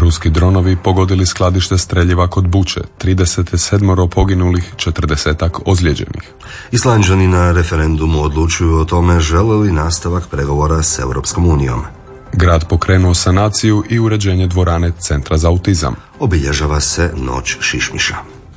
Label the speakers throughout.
Speaker 1: Ruski dronovi pogodili skladište streljiva kod Buče, 37 poginulih, 40 ozlijeđenih.
Speaker 2: Islanđani na referendumu odlučuju o tome žele li nastavak pregovora s Europskom unijom.
Speaker 1: Grad pokrenuo sanaciju i uređenje dvorane Centra za autizam.
Speaker 2: Obilježava se Noć šišmiša.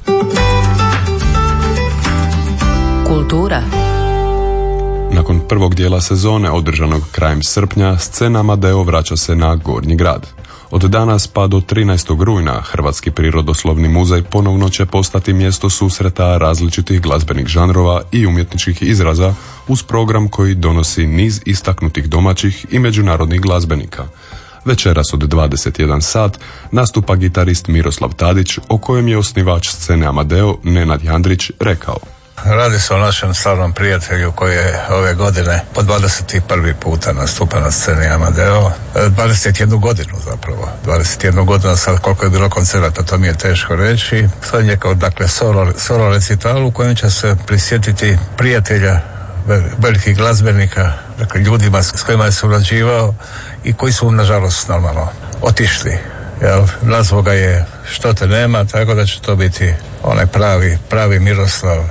Speaker 3: Kultura.
Speaker 1: Nakon prvog dijela sezone održanog krajem srpnja, scena Amadeo vraća se na Gornji grad. Od danas pa do 13. rujna Hrvatski prirodoslovni muzej ponovno će postati mjesto susreta različitih glazbenih žanrova i umjetničkih izraza uz program koji donosi niz istaknutih domaćih i međunarodnih glazbenika. Večeras od 21 sat nastupa gitarist Miroslav Tadić, o kojem je osnivač scene Amadeo Nenad Jandrić rekao:
Speaker 4: Radi se o našem stvarnom prijatelju koji je ove godine po 21. puta nastupa na sceni Amadeo. 21 godinu zapravo. 21 godinu sad koliko je bilo koncerata, to mi je teško reći. Sad je kao dakle solo recital u kojem će se prisjetiti prijatelja, velikih glazbenika, dakle ljudima s kojima je surađivao i koji su nažalost normalno otišli. Nazvao ga je Što te nema, tako da će to biti onaj pravi Miroslav.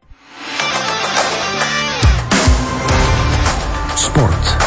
Speaker 2: Sport.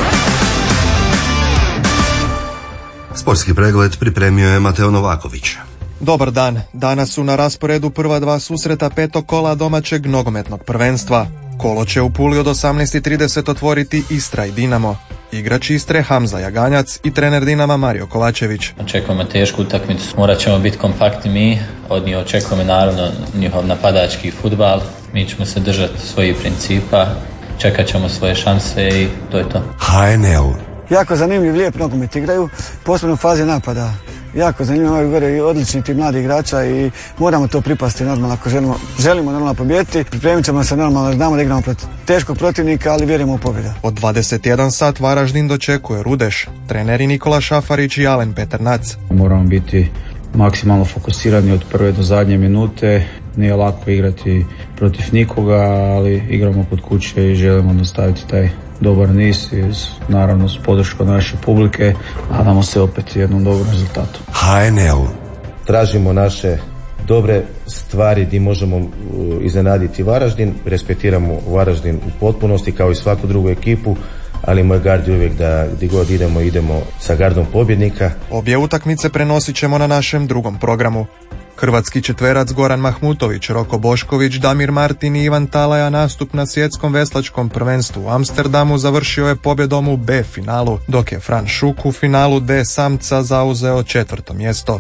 Speaker 2: Sportski pregled pripremio je Mateo Novaković.
Speaker 5: Dobar dan. Danas su na rasporedu prva dva susreta petog kola domaćeg nogometnog prvenstva. Kolo će u Puli od 18:30 otvoriti Istra i Dinamo. Igrač Istre Hamza Jaganjac i trener Dinama Mario Kovačević.
Speaker 6: Očekujemo tešku utakmicu, morat ćemo biti kompaktni mi, od njih očekujemo naravno njihov napadački fudbal, mi ćemo se držati svojih principa, čekat ćemo svoje šanse i to je to.
Speaker 2: HNL.
Speaker 7: Jako zanimljiv, lijep nogomet igraju, posebno u fazi napada. Jako zanimljivo i odlični ti mladi igrača i moramo to pripasti normalno ako želimo normalno pobijediti. Pripremit ćemo se normalno, znamo da igramo protiv teškog protivnika, ali vjerujemo u pobjedu.
Speaker 5: Od 21 sat Varaždin dočekuje Rudeš, treneri Nikola Šafarić i Alen Peternac.
Speaker 8: Moramo biti maksimalno fokusirani od prve do zadnje minute. Nije lako igrati protiv nikoga, ali igramo kod kuće i želimo nastaviti taj dobar niz i naravno s podrškom naše publike nadamo se opet jednom dobrom rezultatu.
Speaker 2: HNL.
Speaker 9: Tražimo naše dobre stvari gdje možemo iznenaditi Varaždin, respektiramo Varaždin u potpunosti kao i svaku drugu ekipu, ali moj gard je uvijek da gdje god idemo sa gardom pobjednika.
Speaker 5: Obje utakmice prenosit ćemo na našem drugom programu. Hrvatski četverac Goran Mahmutović, Roko Bošković, Damir Martin i Ivan Talaja nastup na svjetskom veslačkom prvenstvu u Amsterdamu završio je pobjedom u B finalu, dok je Fran Šuk u finalu D samca zauzeo 4. mjesto.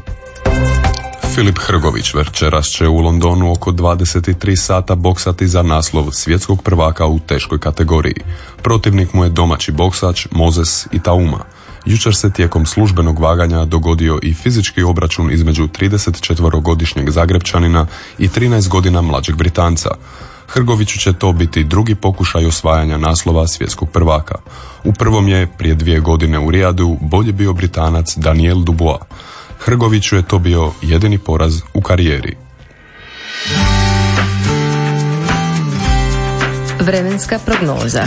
Speaker 1: Filip Hrgović večeras će u Londonu oko 23 sata boksati za naslov svjetskog prvaka u teškoj kategoriji. Protivnik mu je domaći boksač Moses Itauma. Jučer se tijekom službenog vaganja dogodio i fizički obračun između 34-godišnjeg Zagrebčanina i 13 godina mlađeg Britanca. Hrgoviću će to biti drugi pokušaj osvajanja naslova svjetskog prvaka. U prvom je prije 2 godine u Rijadu bolje bio Britanac Daniel Dubois. Hrgoviću je to bio jedini poraz u karijeri.
Speaker 3: Vremenska prognoza.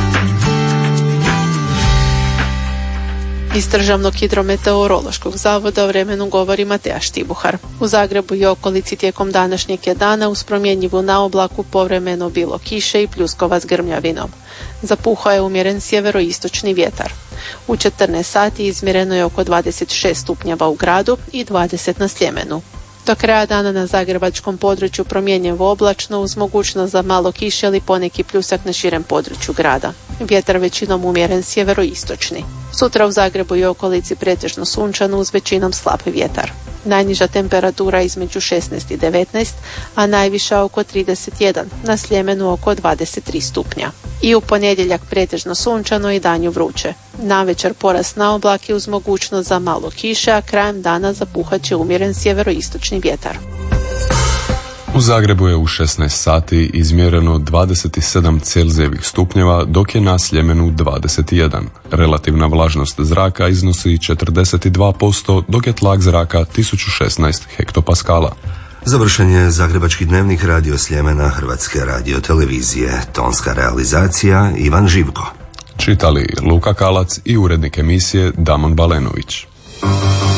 Speaker 10: Iz Državnog hidrometeorološkog zavoda o vremenu govori Mateja Štibuhar. U Zagrebu i okolici tijekom današnjeg je dana uz promjenjivu na oblaku povremeno bilo kiše i pljuskova s grmljavinom. Zapuhao je umjeren sjeveroistočni vjetar. U 14 sati izmjereno je oko 26 stupnjeva u gradu i 20 na Sljemenu. Do kraja dana na zagrebačkom području promjenjivo oblačno uz mogućnost za malo kiše ili poneki pljusak na širem području grada. Vjetar većinom umjeren sjeveroistočni. Sutra u Zagrebu i okolici pretežno sunčano uz većinom slab vjetar. Najniža temperatura između 16 i 19, a najviša oko 31, na Sljemenu oko 23 stupnja. I u ponedjeljak pretežno sunčano i danju vruće. Navečer porast na oblake uz mogućnost za malo kiše, a krajem dana zapuhat će umjeren sjeveroistočni vjetar.
Speaker 1: U Zagrebu je u 16 sati izmjereno 27 celzijevih stupnjeva, dok je na Sljemenu 21. Relativna vlažnost zraka iznosi 42%, dok je tlak zraka 1016 hektopaskala.
Speaker 2: Završen je Zagrebački dnevnik Radio Sljemena Hrvatske radiotelevizije. Tonska realizacija Ivan Živko.
Speaker 1: Čitali Luka Kalac i urednik emisije Damon Balenović.